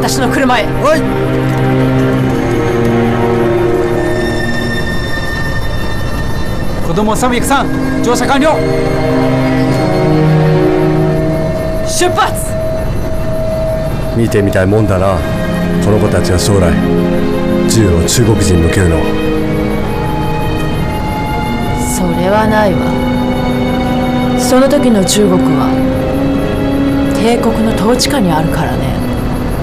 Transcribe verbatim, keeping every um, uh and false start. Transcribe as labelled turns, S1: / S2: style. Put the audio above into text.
S1: 私の車へ。
S2: はい。
S3: 子供さんびゃくさん、乗車完了。
S1: 出発。
S2: 見てみたいもんだな、この子たちが将来銃を中国人に向けるの。
S1: それはないわ。その時の中国は帝国の統治下にあるからね。